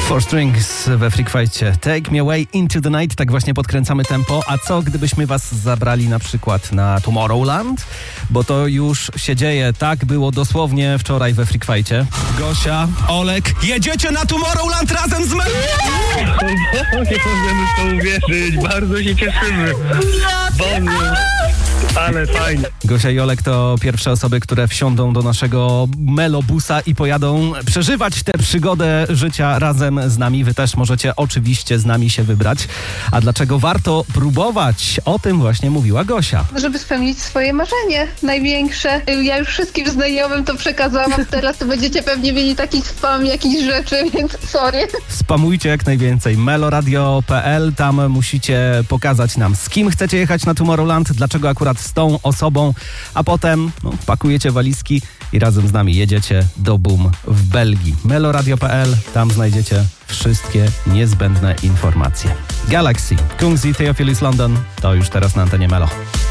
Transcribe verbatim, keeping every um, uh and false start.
Four Strings we Freak Fightcie. Take me away into the night. Tak właśnie podkręcamy tempo. A co gdybyśmy was zabrali na przykład na Tomorrowland? Bo to już się dzieje. Tak było dosłownie wczoraj we Freak Fightcie. Gosia, Olek, jedziecie na Tomorrowland razem z Melo! Nie możemy w to uwierzyć. Bardzo się cieszymy. Boże. Ale fajnie. Gosia i Olek to pierwsze osoby, które wsiądą do naszego Melobusa i pojadą przeżywać tę przygodę życia razem z nami. Wy też możecie oczywiście z nami się wybrać. A dlaczego warto próbować? O tym właśnie mówiła Gosia. Żeby spełnić swoje marzenie największe. Ja już wszystkim znajomym to przekazałam. Teraz to będziecie pewnie mieli taki spam jakichś rzeczy, więc sorry. Spamujcie jak najwięcej. meloradio kropka pe el. Tam musicie pokazać nam, z kim chcecie jechać na Tomorrowland, dlaczego akurat z tą osobą, a potem no, pakujecie walizki i razem z nami jedziecie do Boom w Belgii. meloradio kropka pe el. Tam znajdziecie wszystkie niezbędne informacje. Galaxy, Kungs i Theophilus London to już teraz na antenie Melo.